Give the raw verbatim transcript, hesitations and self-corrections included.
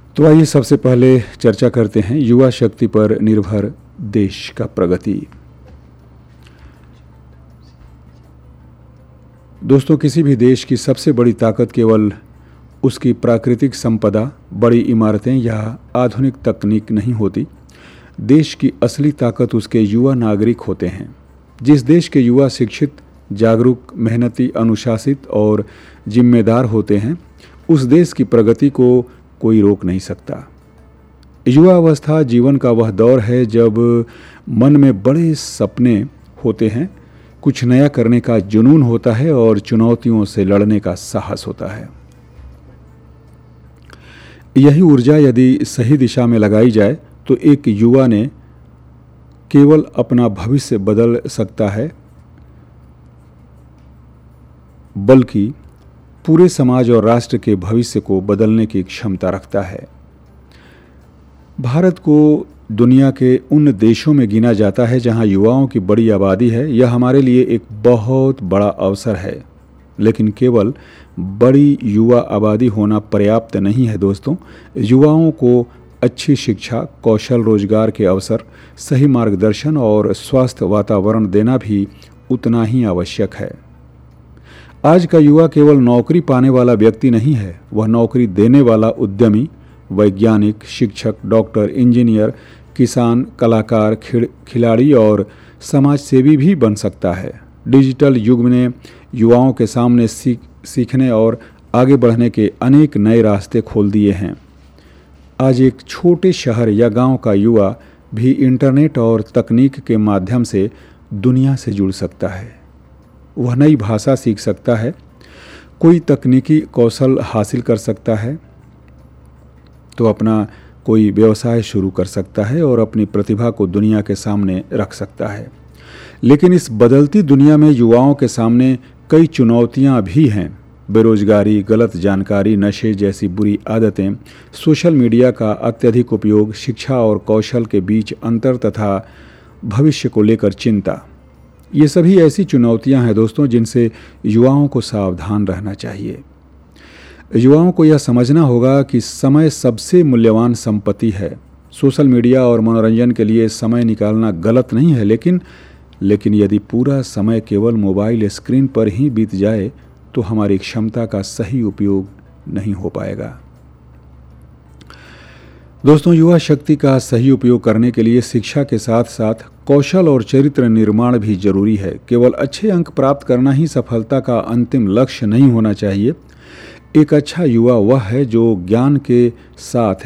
तो आइए सबसे पहले चर्चा करते हैं युवा शक्ति पर निर्भर देश का प्रगति। दोस्तों, किसी भी देश की सबसे बड़ी ताकत केवल उसकी प्राकृतिक संपदा, बड़ी इमारतें या आधुनिक तकनीक नहीं होती। देश की असली ताकत उसके युवा नागरिक होते हैं। जिस देश के युवा शिक्षित, जागरूक, मेहनती, अनुशासित और जिम्मेदार होते हैं, उस देश की प्रगति को कोई रोक नहीं सकता। युवा अवस्था जीवन का वह दौर है जब मन में बड़े सपने होते हैं, कुछ नया करने का जुनून होता है और चुनौतियों से लड़ने का साहस होता है। यही ऊर्जा यदि सही दिशा में लगाई जाए तो एक युवा ने केवल अपना भविष्य बदल सकता है, बल्कि पूरे समाज और राष्ट्र के भविष्य को बदलने की क्षमता रखता है। भारत को दुनिया के उन देशों में गिना जाता है जहां युवाओं की बड़ी आबादी है। यह हमारे लिए एक बहुत बड़ा अवसर है, लेकिन केवल बड़ी युवा आबादी होना पर्याप्त नहीं है दोस्तों। युवाओं को अच्छी शिक्षा, कौशल, रोजगार के अवसर, सही मार्गदर्शन और स्वस्थ वातावरण देना भी उतना ही आवश्यक है। आज का युवा केवल नौकरी पाने वाला व्यक्ति नहीं है, वह नौकरी देने वाला उद्यमी, वैज्ञानिक, शिक्षक, डॉक्टर, इंजीनियर, किसान, कलाकार, खिलाड़ी और समाज सेवी भी बन सकता है। डिजिटल युग ने युवाओं के सामने सीख सीखने और आगे बढ़ने के अनेक नए रास्ते खोल दिए हैं। आज एक छोटे शहर या गांव का युवा भी इंटरनेट और तकनीक के माध्यम से दुनिया से जुड़ सकता है। वह नई भाषा सीख सकता है, कोई तकनीकी कौशल हासिल कर सकता है, तो अपना कोई व्यवसाय शुरू कर सकता है और अपनी प्रतिभा को दुनिया के सामने रख सकता है। लेकिन इस बदलती दुनिया में युवाओं के सामने कई चुनौतियां भी हैं। बेरोजगारी, गलत जानकारी, नशे जैसी बुरी आदतें, सोशल मीडिया का अत्यधिक उपयोग, शिक्षा और कौशल के बीच अंतर तथा भविष्य को लेकर चिंता, ये सभी ऐसी चुनौतियां हैं दोस्तों जिनसे युवाओं को सावधान रहना चाहिए। युवाओं को यह समझना होगा कि समय सबसे मूल्यवान संपत्ति है। सोशल मीडिया और मनोरंजन के लिए समय निकालना गलत नहीं है, लेकिन लेकिन यदि पूरा समय केवल मोबाइल स्क्रीन पर ही बीत जाए तो हमारी क्षमता का सही उपयोग नहीं हो पाएगा। दोस्तों, युवा शक्ति का सही उपयोग करने के लिए शिक्षा के साथ साथ कौशल और चरित्र निर्माण भी जरूरी है। केवल अच्छे अंक प्राप्त करना ही सफलता का अंतिम लक्ष्य नहीं होना चाहिए। एक अच्छा युवा वह है जो ज्ञान के साथ